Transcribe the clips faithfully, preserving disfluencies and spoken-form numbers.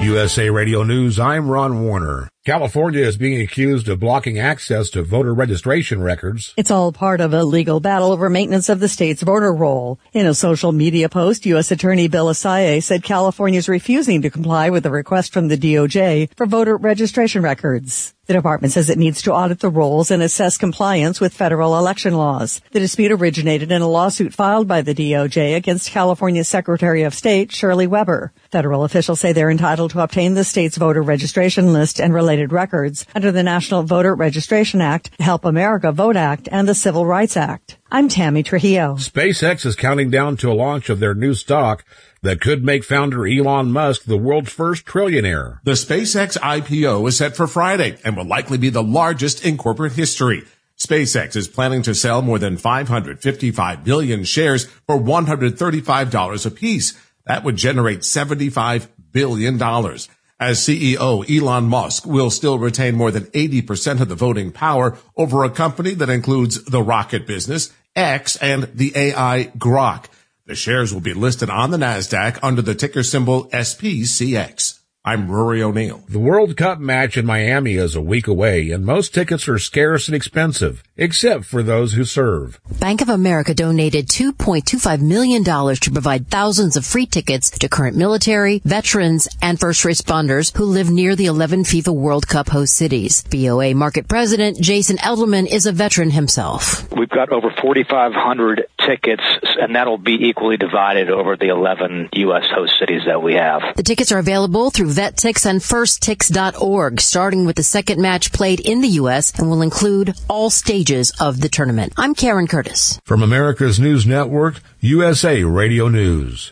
U S A Radio News, I'm Ron Warner. California is being accused of blocking access to voter registration records. It's all part of a legal battle over maintenance of the state's voter roll. In a social media post, U S Attorney Bill Asaye said California is refusing to comply with a request from the D O J for voter registration records. The department says it needs to audit the rolls and assess compliance with federal election laws. The dispute originated in a lawsuit filed by the D O J against California's Secretary of State, Shirley Weber. Federal officials say they're entitled to obtain the state's voter registration list and related records under the National Voter Registration Act, Help America Vote Act, and the Civil Rights Act. I'm Tammy Trujillo. SpaceX is counting down to a launch of their new stock that could make founder Elon Musk the world's first trillionaire. The SpaceX I P O is set for Friday and will likely be the largest in corporate history. SpaceX is planning to sell more than five hundred fifty-five billion shares for one hundred thirty-five dollars apiece. That would generate seventy-five billion dollars. As C E O, Elon Musk will still retain more than eighty percent of the voting power over a company that includes the rocket business, X, and the A I Grok. The shares will be listed on the NASDAQ under the ticker symbol S P C X. I'm Rory O'Neill. The World Cup match in Miami is a week away, and most tickets are scarce and expensive, except for those who serve. Bank of America donated two point two five million dollars to provide thousands of free tickets to current military, veterans, and first responders who live near the eleven FIFA World Cup host cities. B O A Market President Jason Edelman is a veteran himself. We've got over forty-five hundred tickets, and that'll be equally divided over the eleven U S host cities that we have. The tickets are available through VetTix and First Tix dot org, starting with the second match played in the U S and will include all stages of the tournament. I'm Karen Curtis. From America's News Network, U S A Radio News.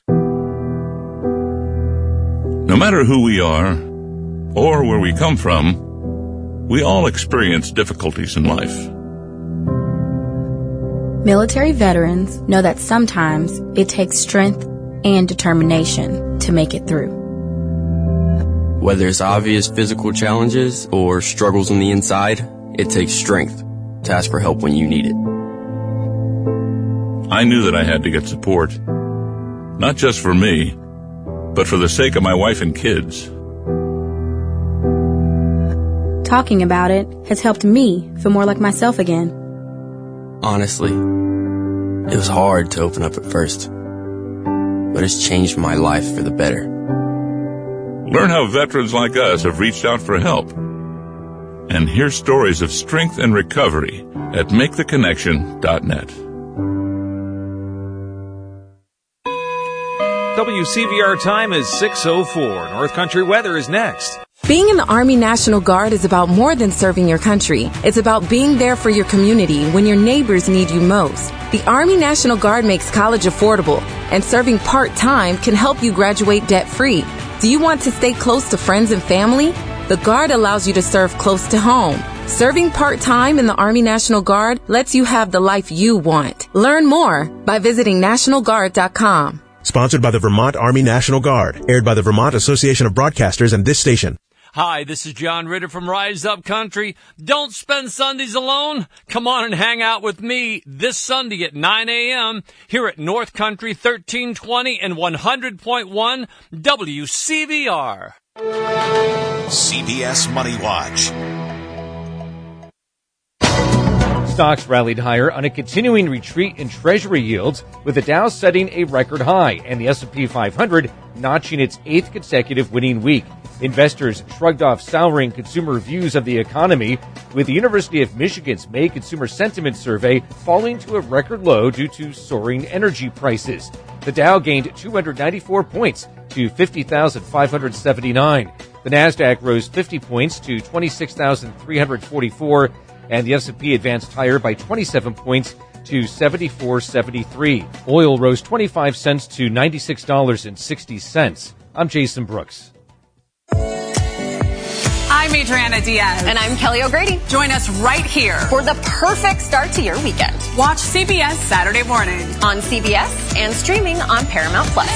No matter who we are or where we come from, we all experience difficulties in life. Military veterans know that sometimes it takes strength and determination to make it through. Whether it's obvious physical challenges or struggles on the inside, it takes strength to ask for help when you need it. I knew that I had to get support, not just for me, but for the sake of my wife and kids. Talking about it has helped me feel more like myself again. Honestly, it was hard to open up at first, but it's changed my life for the better. Learn how veterans like us have reached out for help. And hear stories of strength and recovery at make the connection dot net. W C V R time is six oh four. North Country weather is next. Being in the Army National Guard is about more than serving your country. It's about being there for your community when your neighbors need you most. The Army National Guard makes college affordable, and serving part-time can help you graduate debt-free. Do you want to stay close to friends and family? The Guard allows you to serve close to home. Serving part-time in the Army National Guard lets you have the life you want. Learn more by visiting national guard dot com. Sponsored by the Vermont Army National Guard. Aired by the Vermont Association of Broadcasters and this station. Hi, this is John Ritter from Rise Up Country. Don't spend Sundays alone. Come on and hang out with me this Sunday at nine a.m. here at North Country thirteen twenty and one hundred point one W C V R. C B S Money Watch. Stocks rallied higher on a continuing retreat in Treasury yields, with the Dow setting a record high and the S and P five hundred notching its eighth consecutive winning week. Investors shrugged off souring consumer views of the economy, with the University of Michigan's May Consumer Sentiment Survey falling to a record low due to soaring energy prices. The Dow gained two hundred ninety-four points to fifty thousand five hundred seventy-nine. The Nasdaq rose fifty points to twenty-six thousand three hundred forty-four, and the S and P advanced higher by twenty-seven points to seventy-four seventy-three. Oil rose twenty-five cents to ninety-six dollars and sixty cents. I'm Jason Brooks. I'm Adriana Diaz. And I'm Kelly O'Grady. Join us right here for the perfect start to your weekend. Watch C B S Saturday morning on C B S and streaming on Paramount Plus.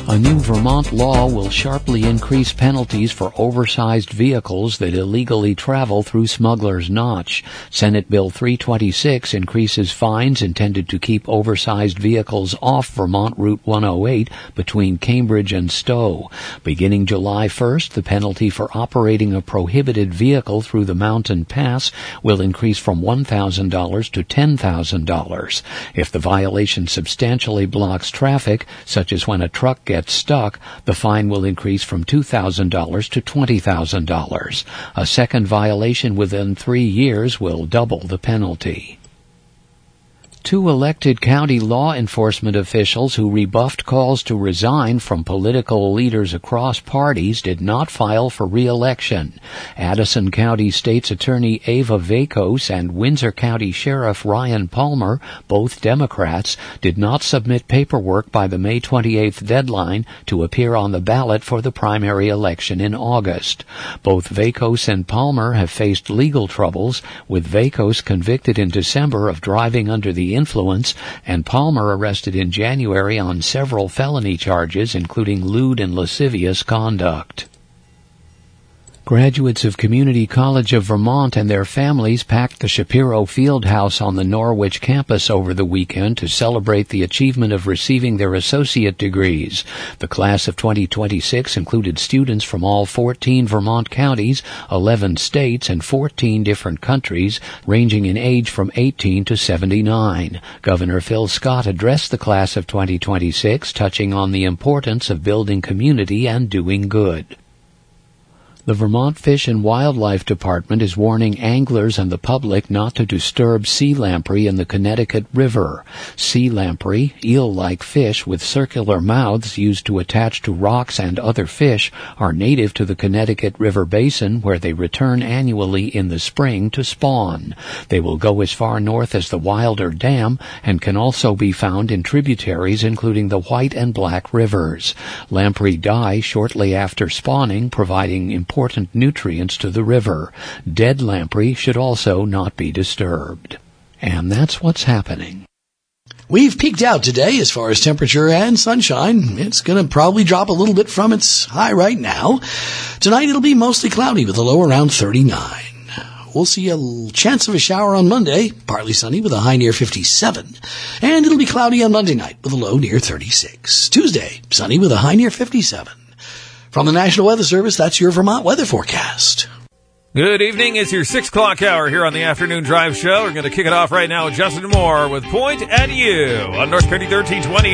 A new Vermont law will sharply increase penalties for oversized vehicles that illegally travel through Smuggler's Notch. Senate Bill three twenty-six increases fines intended to keep oversized vehicles off Vermont Route one oh eight between Cambridge and Stowe. Beginning July first, the penalty for operating a prohibited vehicle through the mountain pass will increase from one thousand dollars to ten thousand dollars. If the violation substantially blocks traffic, such as when a truck gets stuck, the fine will increase from two thousand dollars to twenty thousand dollars. A second violation within three years will double the penalty. Two elected county law enforcement officials who rebuffed calls to resign from political leaders across parties did not file for re-election. Addison County State's Attorney Ava Vakos and Windsor County Sheriff Ryan Palmer, both Democrats, did not submit paperwork by the May twenty-eighth deadline to appear on the ballot for the primary election in August. Both Vakos and Palmer have faced legal troubles, with Vakos convicted in December of driving under the influence, and Palmer arrested in January on several felony charges, including lewd and lascivious conduct. Graduates of Community College of Vermont and their families packed the Shapiro Fieldhouse on the Norwich campus over the weekend to celebrate the achievement of receiving their associate degrees. The class of twenty twenty-six included students from all fourteen Vermont counties, eleven states, and fourteen different countries, ranging in age from eighteen to seventy-nine. Governor Phil Scott addressed the class of twenty twenty-six, touching on the importance of building community and doing good. The Vermont Fish and Wildlife Department is warning anglers and the public not to disturb sea lamprey in the Connecticut River. Sea lamprey, eel-like fish with circular mouths used to attach to rocks and other fish, are native to the Connecticut River basin, where they return annually in the spring to spawn. They will go as far north as the Wilder Dam and can also be found in tributaries including the White and Black Rivers. Lamprey die shortly after spawning, providing important important nutrients to the river. Dead lamprey should also not be disturbed. And that's what's happening. We've peaked out today as far as temperature and sunshine. It's going to probably drop a little bit from its high right now. Tonight it'll be mostly cloudy with a low around thirty-nine. We'll see a chance of a shower on Monday, partly sunny with a high near fifty-seven. And it'll be cloudy on Monday night with a low near thirty-six. Tuesday, sunny with a high near fifty-seven. From the National Weather Service, that's your Vermont weather forecast. Good evening. It's your six o'clock hour here on the Afternoon Drive Show. We're going to kick it off right now with Justin Moore with Point at You on North Country thirteen twenty.